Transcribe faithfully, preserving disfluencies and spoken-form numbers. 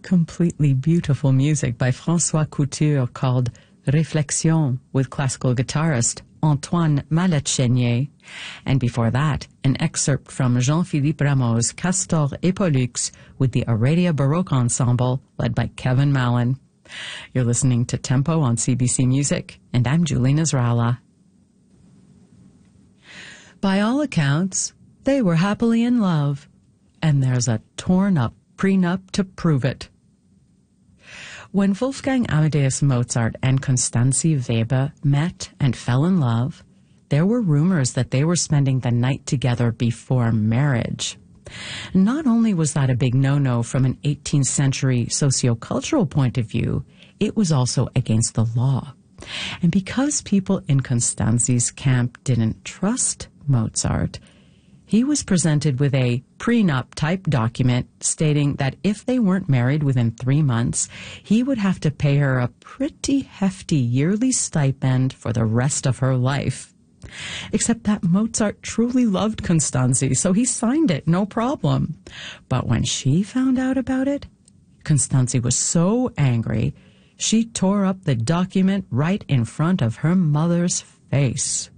completely beautiful music by François Couture called Réflexion with classical guitarist Antoine Mallet-Chenier. And before that, an excerpt from Jean-Philippe Rameau's Castor et Pollux with the Aradia Baroque Ensemble led by Kevin Mallon. You're listening to Tempo on C B C Music, and I'm Julie Nasrallah. By all accounts, they were happily in love, and there's a torn-up prenup to prove it. When Wolfgang Amadeus Mozart and Constanze Weber met and fell in love, there were rumors that they were spending the night together before marriage. Not only was that a big no-no from an eighteenth century sociocultural point of view, it was also against the law. And because people in Constanze's camp didn't trust Mozart, he was presented with a prenup-type document stating that if they weren't married within three months, he would have to pay her a pretty hefty yearly stipend for the rest of her life. Except that Mozart truly loved Constanze, so he signed it, no problem. But when she found out about it, Constanze was so angry, she tore up the document right in front of her mother's face.